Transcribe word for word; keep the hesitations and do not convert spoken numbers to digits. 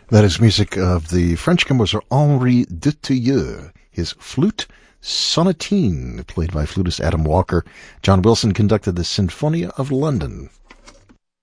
That is music of the French composer Henri Dutilleux, his flute sonatine, played by flutist Adam Walker. John Wilson conducted the Sinfonia of London.